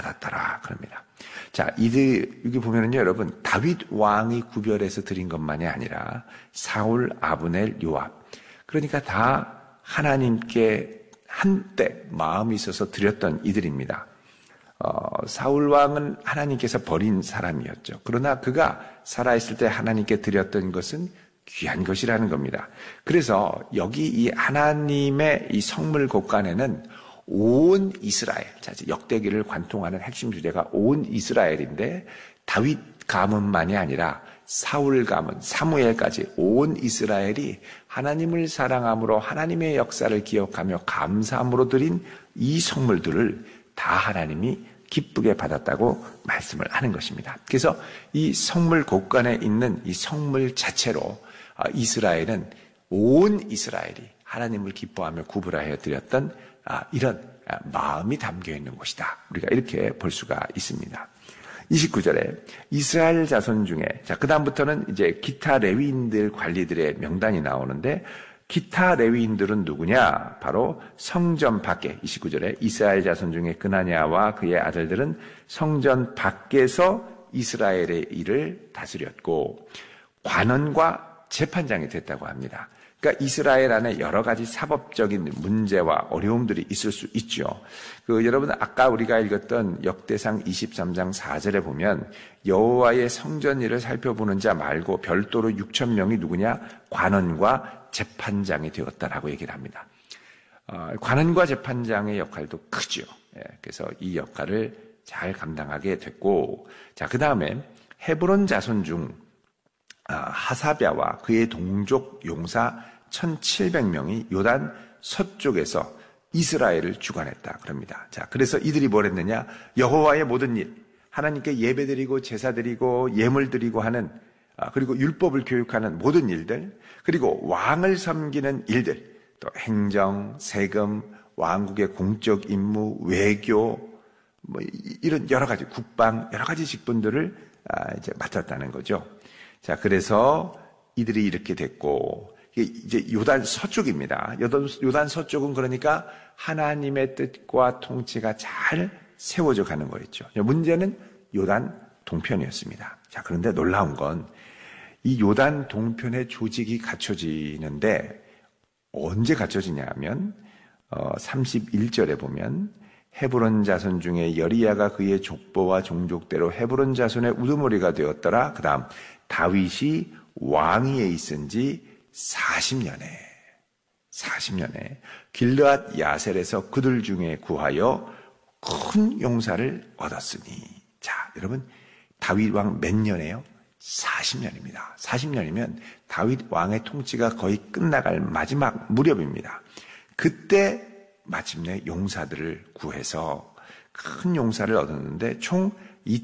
받았더라 그럽니다. 자, 여기 보면은요, 여러분, 다윗 왕이 구별해서 드린 것만이 아니라 사울, 아브넬, 요압. 그러니까 다 하나님께 한때 마음이 있어서 드렸던 이들입니다. 사울 왕은 하나님께서 버린 사람이었죠. 그러나 그가 살아있을 때 하나님께 드렸던 것은 귀한 것이라는 겁니다. 그래서 여기 이 하나님의 이 성물 곳간에는 온 이스라엘, 자, 역대기를 관통하는 핵심 주제가 온 이스라엘인데 다윗 가문만이 아니라 사울 가문, 사무엘까지 온 이스라엘이 하나님을 사랑함으로 하나님의 역사를 기억하며 감사함으로 드린 이 성물들을 다 하나님이 기쁘게 받았다고 말씀을 하는 것입니다. 그래서 이 성물 곳간에 있는 이 성물 자체로 이스라엘은 온 이스라엘이 하나님을 기뻐하며 구별하여 드렸던 이런 마음이 담겨 있는 곳이다. 우리가 이렇게 볼 수가 있습니다. 29절에 이스라엘 자손 중에, 자, 그 다음부터는 이제 기타 레위인들 관리들의 명단이 나오는데, 기타 레위인들은 누구냐? 바로 성전 밖에, 29절에 이스라엘 자손 중에 그나냐와 그의 아들들은 성전 밖에서 이스라엘의 일을 다스렸고, 관원과 재판장이 됐다고 합니다. 그러니까 이스라엘 안에 여러 가지 사법적인 문제와 어려움들이 있을 수 있죠. 여러분 아까 우리가 읽었던 역대상 23장 4절에 보면 여호와의 성전 일을 살펴보는 자 말고 별도로 6천 명이 누구냐? 관원과 재판장이 되었다라고 얘기를 합니다. 관원과 재판장의 역할도 크죠. 그래서 이 역할을 잘 감당하게 됐고, 자, 그 다음에 헤브론 자손 중 하사랴와 그의 동족 용사 1,700명이 요단 서쪽에서 이스라엘을 주관했다 그럽니다. 자, 그래서 이들이 뭘 했느냐? 여호와의 모든 일, 하나님께 예배드리고 제사드리고 예물드리고 하는, 그리고 율법을 교육하는 모든 일들, 그리고 왕을 섬기는 일들, 또 행정, 세금, 왕국의 공적 임무, 외교, 이런 여러 가지 국방, 여러 가지 직분들을 이제 맡았다는 거죠. 자, 그래서 이들이 이렇게 됐고, 이제 요단 서쪽입니다. 요단 서쪽은 그러니까 하나님의 뜻과 통치가 잘 세워져 가는 거였죠. 문제는 요단 동편이었습니다. 자, 그런데 놀라운 건 이 요단 동편의 조직이 갖춰지는데 언제 갖춰지냐 하면 31절에 보면 헤브론 자손 중에 여리야가 그의 족보와 종족대로 헤브론 자손의 우두머리가 되었더라. 그 다음 다윗이 왕위에 있은 지 40년에 길르앗 야셀에서 그들 중에 구하여 큰 용사를 얻었으니. 자, 여러분 다윗 왕 몇 년이에요? 40년입니다. 40년이면 다윗 왕의 통치가 거의 끝나갈 마지막 무렵입니다. 그때 마침내 용사들을 구해서 큰 용사를 얻었는데 총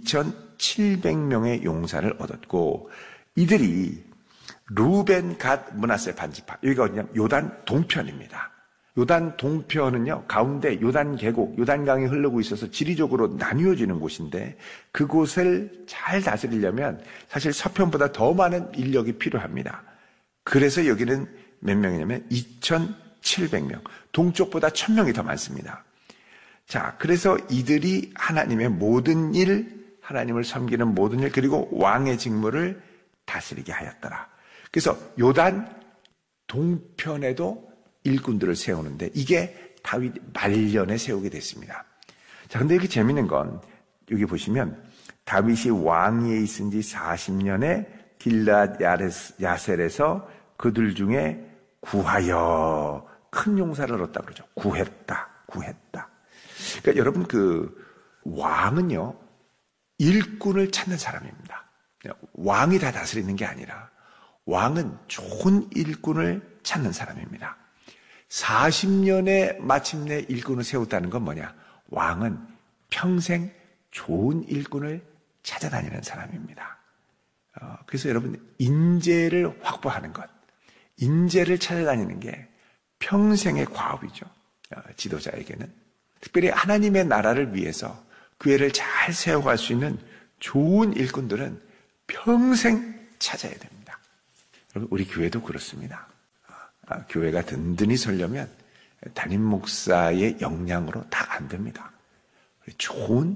2,700명의 용사를 얻었고, 이들이 루벤, 갓, 므낫세 반지파, 여기가 어디냐면 요단 동편입니다. 요단 동편은요, 가운데 요단 계곡, 요단강이 흐르고 있어서 지리적으로 나뉘어지는 곳인데 그곳을 잘 다스리려면 사실 서편보다 더 많은 인력이 필요합니다. 그래서 여기는 몇 명이냐면 2,700명, 동쪽보다 1,000명이 더 많습니다. 자, 그래서 이들이 하나님의 모든 일, 하나님을 섬기는 모든 일, 그리고 왕의 직무를 다스리게 하였더라. 그래서 요단 동편에도 일꾼들을 세우는데 이게 다윗 말년에 세우게 됐습니다. 자, 근데 여기 재밌는 건 여기 보시면 다윗이 왕위에 있은 지 40년에 길르앗 야셀에서 그들 중에 구하여 큰 용사를 얻었다 그러죠. 구했다. 그러니까 여러분 왕은요 일꾼을 찾는 사람입니다. 왕이 다 다스리는 게 아니라 왕은 좋은 일꾼을 찾는 사람입니다. 40년에 마침내 일꾼을 세웠다는 건 뭐냐? 왕은 평생 좋은 일꾼을 찾아다니는 사람입니다. 그래서 여러분 인재를 확보하는 것, 인재를 찾아다니는 게 평생의 과업이죠. 지도자에게는. 특별히 하나님의 나라를 위해서 교회를 잘 세워갈 수 있는 좋은 일꾼들은 평생 찾아야 됩니다. 여러분 우리 교회도 그렇습니다. 교회가 든든히 서려면 담임 목사의 역량으로 다 안 됩니다. 좋은